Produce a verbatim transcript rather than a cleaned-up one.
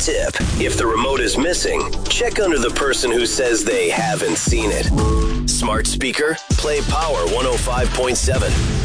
tip. If the remote is missing, check under the person who says they haven't seen it. Smart speaker, play Power one oh five point seven.